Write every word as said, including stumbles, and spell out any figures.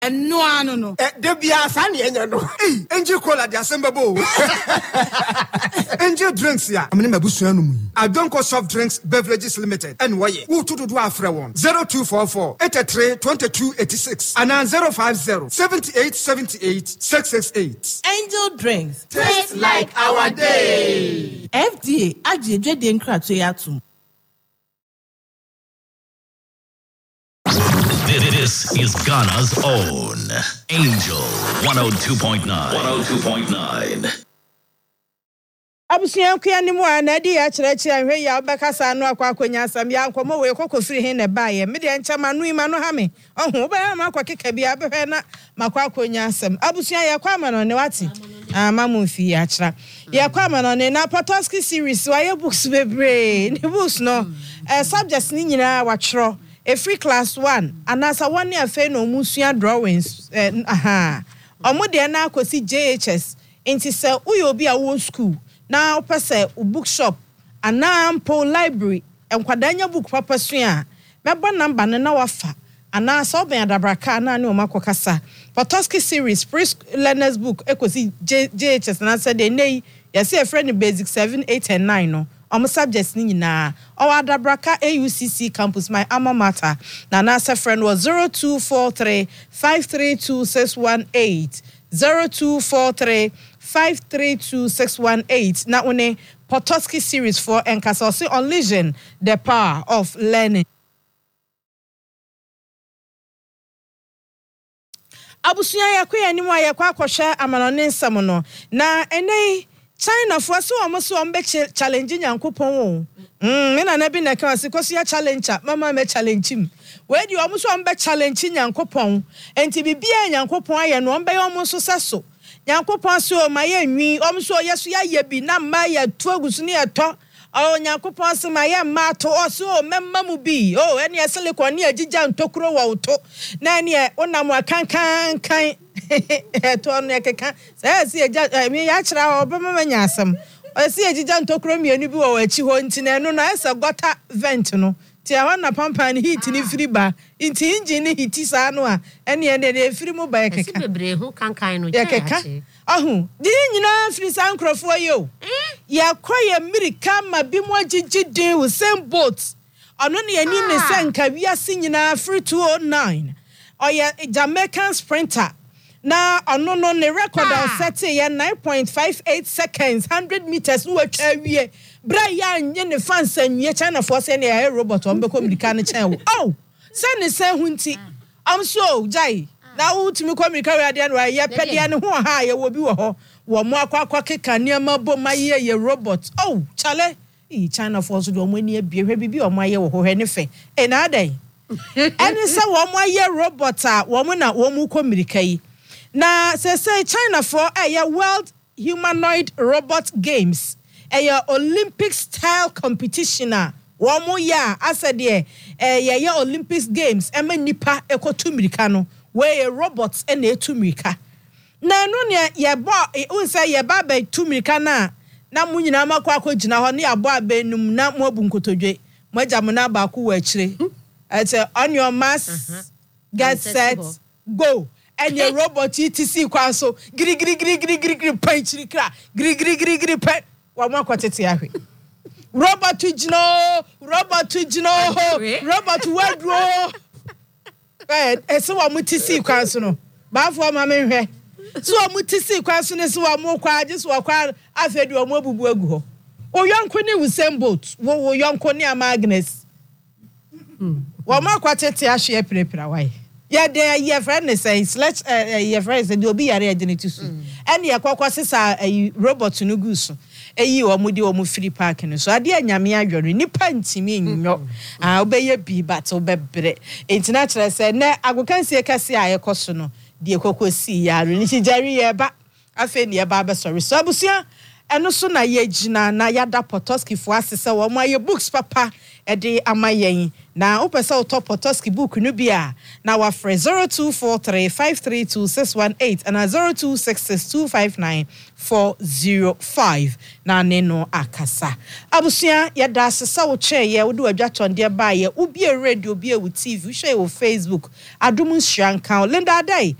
No, no, no. There be a funny, and you know. Angel Cola, the assemble. Angel Drinks, yeah. I'm in my bush. I don't call soft drinks, beverages limited. And why? Who to do after one? zero two four four, eight three, two two eight six. And then zero five zero, seven eight seven eight, six six eight. Angel Drinks. Taste like our day. F D A, Aji Jeden Kratoyatu. This is Ghana's own Angel one oh two point nine. one oh two point nine. Abusuan kuya ni mu anadi ya kyerɛkyerɛ ahwe ya obekasa no akwa akonya asam ya nkomo we kokofiri he ne baaye me de nkyama no ima no ha me ohu oba ma akokeka bia behwe na makwa akonya asam abusuan ya kwa ma no ne wati amamu fi ya kyerɛ ya kwa ma no ne na Potoski series wa ye books bebre ne books no eh subjects ni nyina wa kyerɛ a free class one and as a one year fe no musua drawings eh aha omo de na akosi J H S enti se uyo obi a wo school na opese bookshop ana ampo library enkwadanya book papa sua mebo number ne na wafa ana so ben adabraka na ne o makokasa Potoski series pre learners book ekosi J H S na said dey nei yesi a friend basic seven eight and nine no Omo subjects ni nyina owa adabraka A U C C campus my alma mater na na sa friend was zero two four three five three two six one eight zero two four three five three two six one eight na one Potoski series for Enkasa unleashing the power of learning. Abusuya yakuya ni mwa yakwa akosha amanone nsam no na enei China for so almost one be challenging Yankopon. Mm, me na na bi na ka se koso ya challenger mama me challenge him. We di almost one be challenging Yankopon. Enti bibia Yankopon aye no on be almost so so. Yankopon so ma ye nwi almost so yeso ya ye bi na ma ya to agusu ne eto. Oh Yankopon so ma ye ma to oso memma mu bi. Oh ene ye silicon ne agija ntokuro wo to. Na ene ye onam akan kan kan eto no ekeka say say me ya kira obema manya asem o say ejija ntokro mienu bi wo achi ho ntine no na esa gota vent no ti a na pampa ni heat ni free ba nti engine ni heat sa no a ene ene de free mo ba ekeka bebre ho kankan no ekeka ahu di nyina free san krofo yo ya kwaye America ma bi mo agigidin wo same boat ono ne ani ne senka wiase nyina free two oh nine oya Jamaican sprinter na ono no ne record on set ye nine point five eight seconds one hundred meters no atwa wie bra ya nye ne fans anwie China for say na robot on be communicate ne chen oh say ne say hunti am so jai na ultimi communicate we ade no ye pede ne ho ha ye wo bi wo ho wo mo akwa akwa keka ne ma bo ma ye ye robot oh chale e China for so do mo ni abie hwe bibi o mo aye wo ho hwe ne fe e na adai eni say wo mo aye robot a wo mo na wo mo communicate na say say China for a World Humanoid Robot Games a Olympic style competition a womo ya asa de eh ye Olympics Games e ma nipa ekotumirika no we robots e na etumirika na no ne ye bo unsa ye ba ba tumirika na na munyina makwa akogina ho ne abo abenum na mo abu nkotodwe mo agya na ba ku wa akire ete on your marks get set go and your robot T C kwa so giri giri giri giri giri giri panchiri kra giri giri giri giri pa wa mo akwatete ahwe robot jino robot jino robot wadro eh eso wa mo T C kwa so no ba fo ma me hwe so wa mo T C kwa so ne so wa mo kwa age so wa kwa afedi wa mo abubu agu ho o yonko ne Usain Bolt wo wo yonko ne Magnus wa mo akwatete ahwe prepra wai yeah, there your friend says let's uh, your friend said you'll be a ready so. And your quackwas a robot no goose. A you or moody or free parking. So I dear Yamia, you're in panty me. No, I'll obey your be but obey. International said, ne, I will can see a cassia a costono. Dear Coco see ya, Rinity Jerry, but I think your barber sorry. So Busia, and no sooner ye Gina, na yada Potoski for us, so my books, papa, a day am I na upesa utop Potoski book nubia na wafre zero two four three five three two six one eight and zero two six six two five nine four zero five na neno akasa abusia ya da sesa wo che ye wo do adwa chonde ba ye wo bi radio bi e wo T V wo share wo Facebook adum nhyianka Linda Adai